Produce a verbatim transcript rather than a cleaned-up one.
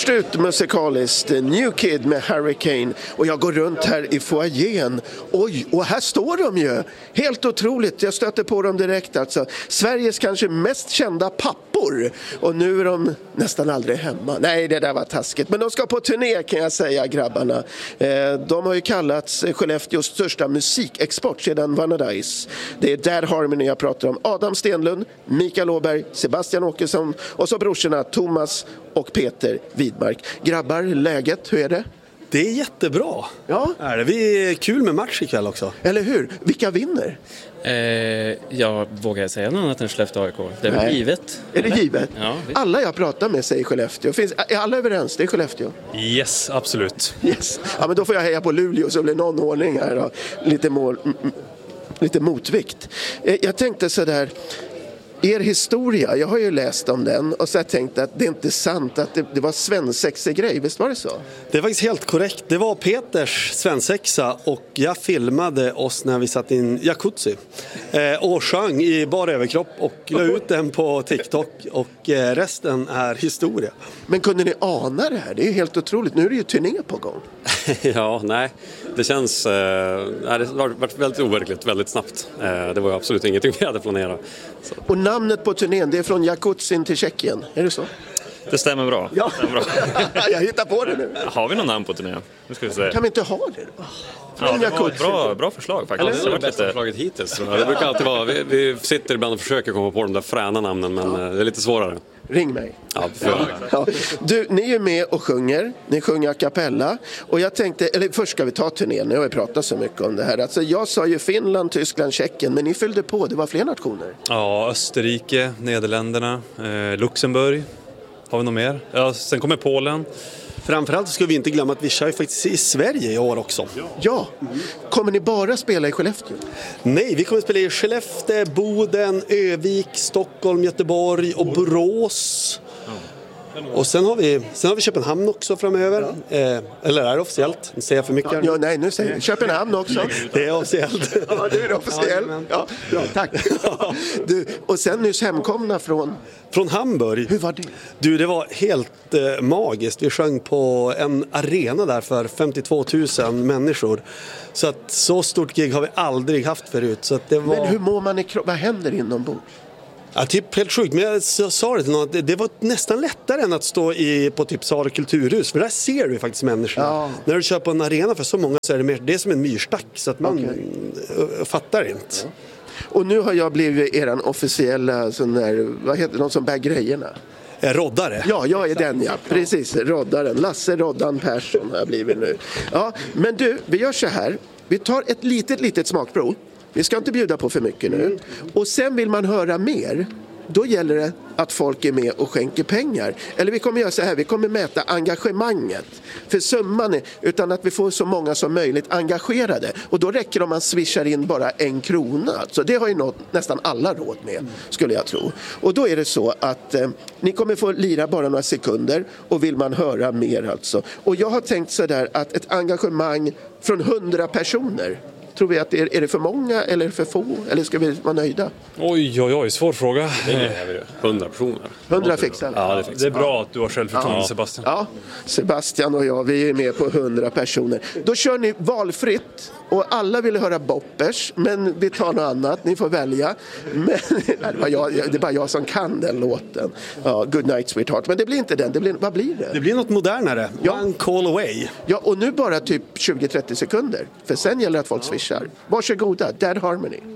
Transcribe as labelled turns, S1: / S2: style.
S1: Först ut musikaliskt, New Kid med Hurricane. Och jag går runt här i foajén. Oj, och här står de ju. Helt otroligt, jag stötte på dem direkt. Alltså. Sveriges kanske mest kända pappor. Och nu är de nästan aldrig hemma. Nej, det där var taskigt. Men de ska på turné kan jag säga, grabbarna. Eh, de har ju kallats Skellefteås största musikexport sedan Vanadise. Det är Dead Harmony jag pratar om. Adam Stenlund, Mikael Åberg, Sebastian Åkesson och så brorsorna Thomas och Peter Widmark. Grabbar, läget, hur är det?
S2: Det är jättebra.
S1: Ja.
S2: Är det? Vi är kul med match ikväll också.
S1: Eller hur? Vilka vinner?
S3: Eh, jag vågar säga något annat än Skellefteå A I K. Det är väl givet.
S1: Är det givet?
S3: Ja,
S1: alla jag pratar med säger Skellefteå. Finns, är alla överens? Det är Skellefteå?
S4: Yes, absolut.
S1: Yes. Ja, men då får jag heja på Luleå så blir någon ordning här. Då. Lite, mål, m- lite motvikt. Eh, jag tänkte så där... Er historia, jag har ju läst om den och så har jag tänkt att det är inte sant att det, det var svensexegrej, visst var det så?
S2: Det är faktiskt helt korrekt. Det var Peters svensexa och jag filmade oss när vi satt in jacuzzi eh, och sjöng i bar överkropp och la ut den på TikTok och eh, resten är historia.
S1: Men kunde ni ana det här? Det är ju helt otroligt. Nu är det ju turné på gång.
S5: Ja, nej. Det känns... Eh, det har varit väldigt overkligt, väldigt snabbt. Eh, det var ju absolut ingenting vi hade planerat. Så.
S1: Och namnet på turnén, det är från Jakuzzin till Tjeckien. Är det så?
S4: Det stämmer bra.
S1: Ja,
S4: det stämmer bra.
S1: Jag hittar på det nu.
S4: Har vi någon namn på turnén? Nu ska vi se.
S1: Kan vi inte ha det då?
S4: Ja, det var ett bra, bra förslag faktiskt.
S5: Ja, det är det bästa förslaget hittills, tror jag. Det brukar alltid vara... Vi, vi sitter ibland och försöker komma på de där fräna namnen, men ja. Det är lite svårare.
S1: Ring mig.
S5: Ja, för...
S1: ja. Du, ni är med och sjunger. Ni sjunger a cappella. Och jag tänkte, eller först ska vi ta turnén. Nu har vi pratat så mycket om det här. Alltså, jag sa ju Finland, Tyskland, Tjeckien. Men ni fyllde på, det var fler nationer.
S4: Ja, Österrike, Nederländerna, eh, Luxemburg. Har vi något mer? Ja, sen kommer Polen.
S2: Framförallt ska vi inte glömma att vi kör faktiskt i Sverige i år också.
S1: Ja, kommer ni bara spela i Skellefteå?
S2: Nej, vi kommer spela i Skellefteå, Boden, Övik, Stockholm, Göteborg och Borås. Och sen har vi, sen har vi Köpenhamn också framöver. Ja. Eh, eller är det officiellt? Nu säger jag för mycket.
S1: Ja, ja, nej, nu säger jag Köpenhamn också.
S2: Det är officiellt.
S1: Ja, det är officiellt. Ja, bra, tack. Du, och sen nyss hemkomna från...
S2: Från Hamburg.
S1: Hur var det?
S2: Du, det var helt eh, magiskt. Vi sjöng på en arena där för femtiotvå tusen människor. Så att så stort gig har vi aldrig haft förut. Så att det var...
S1: Men hur mår man i kroppen? Vad händer inombords?
S2: Ja, typ helt sjukt. Men jag sa det till någon att det var nästan lättare än att stå i, på typ Sara kulturhus. För där ser du faktiskt människorna. Ja. När du kör på en arena för så många så är det mer, det är som en myrstack. Så att man okay. fattar inte. Ja.
S1: Och nu har jag blivit eran officiella sån där, vad heter de som bär grejerna?
S2: Roddare.
S1: Ja, jag är den, ja. Precis, roddaren. Lasse Roddan Persson har jag blivit nu. Ja, men du, vi gör så här. Vi tar ett litet, litet smakprov. Vi ska inte bjuda på för mycket nu. Och sen vill man höra mer. Då gäller det att folk är med och skänker pengar. Eller vi kommer göra så här, vi kommer mäta engagemanget. För summan är, utan att vi får så många som möjligt engagerade. Och då räcker det om man swishar in bara en krona. Så det har ju nått nästan alla råd med, skulle jag tro. Och då är det så att eh, ni kommer få lira bara några sekunder. Och vill man höra mer alltså. Och jag har tänkt så där att ett engagemang från hundra personer. Tror vi att det är, är det för många eller för få? Eller ska vi vara nöjda?
S4: Oj, oj, oj, svår fråga.
S5: hundra personer.
S1: hundra fixar.
S4: Ja, det, det är bra att du har självförtroende, ja. Sebastian.
S1: Ja, Sebastian och jag, vi är med på hundra personer. Då kör ni valfritt. Och alla vill höra boppers, men vi tar något annat. Ni får välja. Men, det, var jag, det är bara jag som kan den låten. Ja, Good Night Sweetheart. Men det blir inte den. Det blir, vad blir det?
S2: Det blir något modernare.
S1: Ja.
S2: One Call Away.
S1: Ja, och nu bara typ tjugo till trettio sekunder. För sen gäller det att folk swishar. Varsågoda, Dead Harmony.